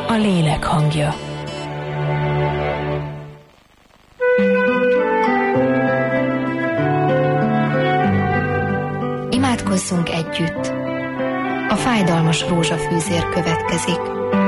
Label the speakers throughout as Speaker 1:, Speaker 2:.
Speaker 1: a lélek hangja. Imádkozzunk együtt. A fájdalmas rózsafűzér következik.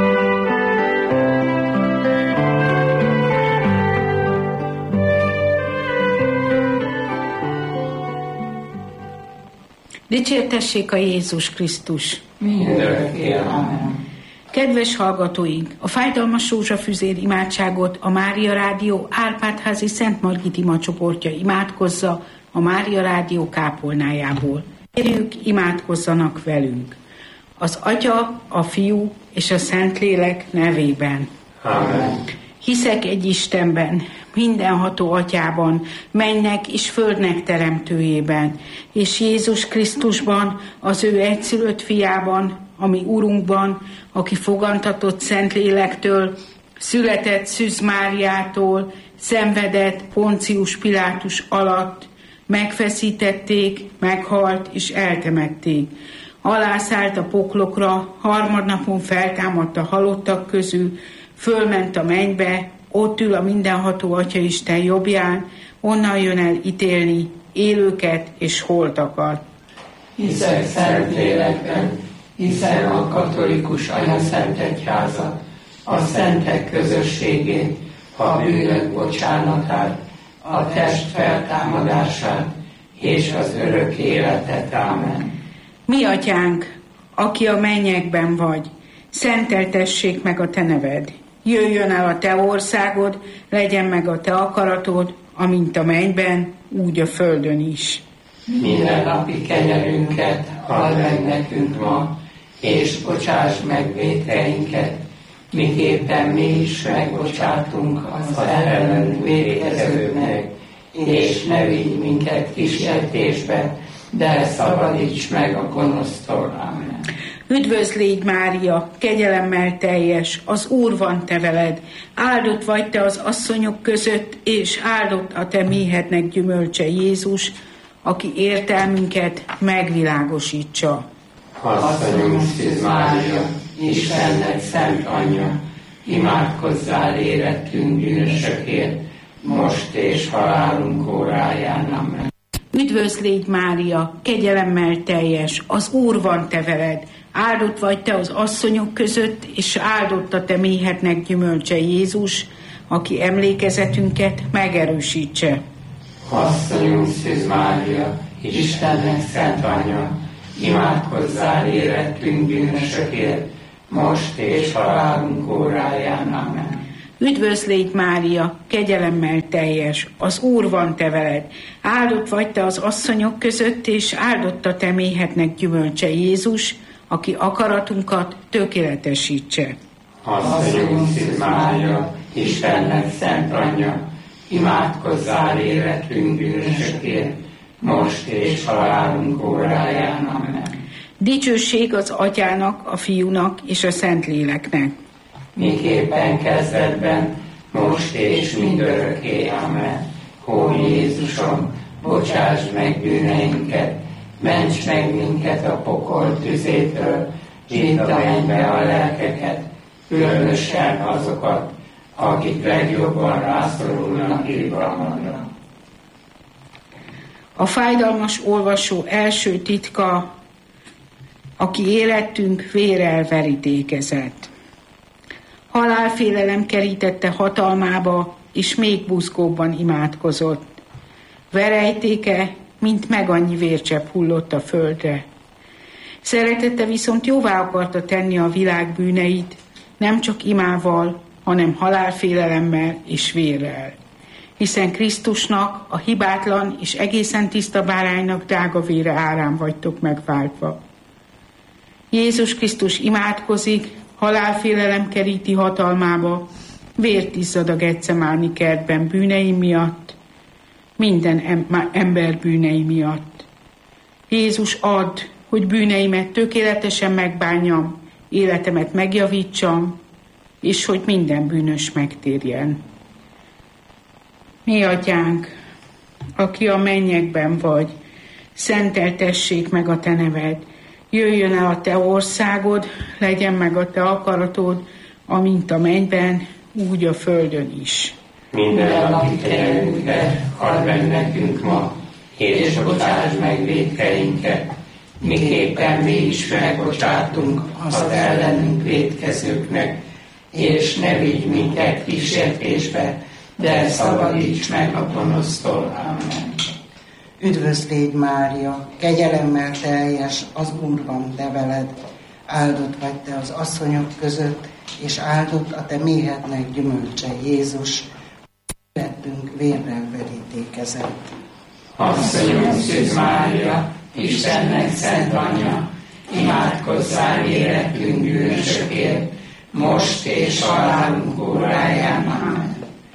Speaker 2: Dicsértessék a Jézus Krisztus!
Speaker 3: Mindörökké, amen.
Speaker 2: Kedves hallgatóink, a fájdalmas rózsafűzér imádságot a Mária Rádió Árpád-házi Szent Margit imacsoportja imádkozza a Mária Rádió kápolnájából. Kérjük, imádkozzanak velünk. Az Atya, a Fiú és a Szentlélek nevében.
Speaker 3: Amen.
Speaker 2: Hiszek egy Istenben, mindenható Atyában, mennek és földnek teremtőjében, és Jézus Krisztusban, az ő egyszülött fiában, ami Urunkban, aki fogantatott Szentlélektől, született Szűz Máriától, szenvedett Poncius Pilátus alatt, megfeszítették, meghalt és eltemették. Alászállt a poklokra, harmadnapon feltámadt a halottak közül, fölment a mennybe, ott ül a mindenható Atyaisten jobbján, onnan jön el ítélni élőket és holtakat.
Speaker 3: Hiszek Szentlélekben, hiszem a katolikus anyaszentegyházat, a szentek közösségét, a bűnök bocsánatát, a test feltámadását és az örök életet. Amen.
Speaker 2: Mi Atyánk, aki a mennyekben vagy, szenteltessék meg a te neved. Jöjjön el a te országod, legyen meg a te akaratod, amint a mennyben, úgy a földön is.
Speaker 3: Mindennapi kenyerünket add meg nekünk ma, és bocsáss meg vétkeinket, miképpen mi is megbocsátunk az ellenünk vétkezőknek, és ne vigy minket kísértésbe, de szabadíts meg a gonosztól. Amen.
Speaker 2: Üdvözl légy, Mária, kegyelemmel teljes, az Úr van te veled, áldott vagy te az asszonyok között, és áldott a te méhednek gyümölcse Jézus, aki értelmünket megvilágosítsa.
Speaker 3: Asszonyunk Szűz Mária, Istennek szent anyja, imádkozzál érettünk bűnösökért, most és halálunk óráján. Amen.
Speaker 2: Üdvözl légy, Mária, kegyelemmel teljes, az Úr van te veled, áldott vagy te az asszonyok között, és áldott a te méhednek gyümölcse Jézus, aki emlékezetünket megerősítse.
Speaker 3: Asszonyunk Szűz Mária, Istennek szent anyja, imádkozzál érettünk bűnösökért, most és halálunk óráján. Amen.
Speaker 2: Üdvözl légy, Mária, kegyelemmel teljes, az Úr van te veled, áldott vagy te az asszonyok között, és áldott a te méhednek gyümölcse Jézus, aki akaratunkat tökéletesítse.
Speaker 3: Asszonyunk Szűz Mária, Istennek szent anyja, imádkozzál érettünk bűnösökért, most és halálunk óráján. Amen.
Speaker 2: Dicsőség az Atyának, a Fiúnak és a Szentléleknek.
Speaker 3: Miképpen kezdetben, most és mindörökké. Amen. Ó Jézusom, bocsáss meg bűneinket, ments meg minket a pokol tüzétől, vidd a mennybe a lelkeket, különösen azokat, akik legjobban rászorulnak irgalmadra.
Speaker 2: A fájdalmas olvasó első titka, aki életünk vérrel verítékezett. Halálfélelem kerítette hatalmába, és még buzgóbban imádkozott. Verejtéke, mint meg annyi vércsepp hullott a földre. Szeretete viszont jóvá akarta tenni a világ bűneit, nem csak imával, hanem halálfélelemmel és vérrel. Hiszen Krisztusnak, a hibátlan és egészen tiszta báránynak drága vére árán vagytok megváltva. Jézus Krisztus imádkozik, halálfélelem keríti hatalmába, vért izzad a Getsemáni kertben bűnei miatt, minden ember bűnei miatt. Jézus add, hogy bűneimet tökéletesen megbánjam, életemet megjavítsam, és hogy minden bűnös megtérjen. Mi Atyánk, aki a mennyekben vagy, szenteltessék meg a te neved, jöjjön el a te országod, legyen meg a te akaratod, amint a mennyben, úgy a földön is.
Speaker 3: Minden napi kenyerünket add meg nekünk ma, és bocsásd meg vétkeinket, miképpen mi is megbocsátunk az ellenünk vétkezőknek, és ne vigy minket kísértésbe, de szabadíts meg a gonosztól. Amen.
Speaker 4: Üdvözl légy, Mária, kegyelemmel teljes, az Úr van te veled. Áldott vagy te az asszonyok között, és áldott a te méhednek gyümölcse, Jézus, életünk vérrel verítékezett.
Speaker 3: Asszonyunk Szűz Mária, Istennek szent anyja, imádkozzál életünk bűnösökért, most és halálunk óráján. Amen.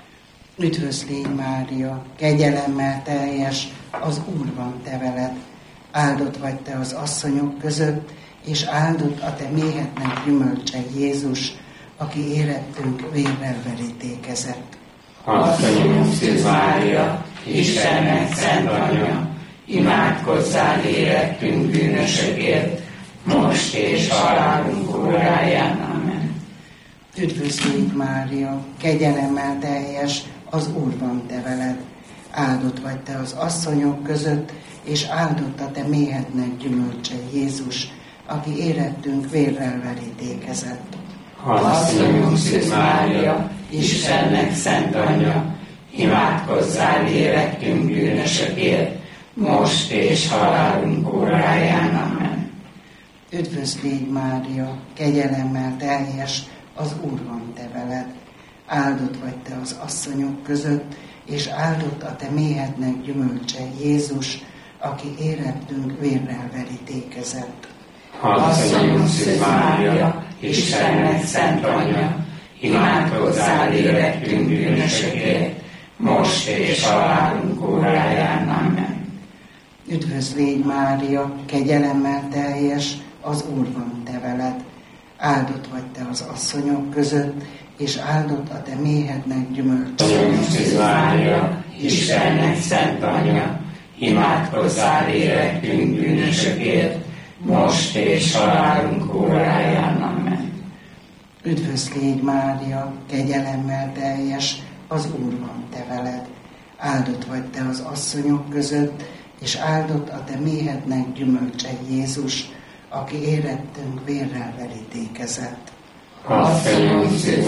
Speaker 4: Üdvözl légy, Mária, kegyelemmel teljes, az Úr van te veled. Áldott vagy te az asszonyok között, és áldott a te méhednek gyümölcse, Jézus, aki érettünk vérrel verítékezett.
Speaker 3: Asszonyunk Szűz Mária, Istennek szent anyja, imádkozzál érettünk bűnösökért, most és halálunk óráján. Amen.
Speaker 4: Üdvözl légy, Mária, kegyelemmel teljes, az Úr van te veled. Áldott vagy te az asszonyok között, és áldott a te méhednek gyümölcse, Jézus, aki érettünk vérrel verítékezett.
Speaker 3: Asszonyunk Szűz Mária, Istennek szent anyja, imádkozzál érettünk bűnösökért, most és halálunk óráján. Amen.
Speaker 4: Üdvözl légy, Mária, kegyelemmel teljes, az Úr van te veled. Áldott vagy te az asszonyok között, és áldott a te méhednek gyümölcse, Jézus, aki érettünk vérrel verítékezett.
Speaker 3: Asszonyunk Szűz Mária, Istennek szent anyja, imádkozzál érettünk bűnösökért, most és halálunk óráján. Amen.
Speaker 4: Üdvözl légy, Mária, kegyelemmel teljes, az Úr van te veled. Áldott vagy te az asszonyok között, és áldott a te méhednek gyümölcse.
Speaker 3: Asszonyunk Szűz Mária, Istennek szent anyja, imádkozzál érettünk bűnösökért, most és halálunk óráján. Amen.
Speaker 4: Üdvözl légy, Mária, kegyelemmel teljes, az Úr van te veled. Áldott vagy te az asszonyok között, és áldott a te méhednek gyümölcse, Jézus, aki érettünk vérrel verítékezett.
Speaker 3: Asszonyunk Szűz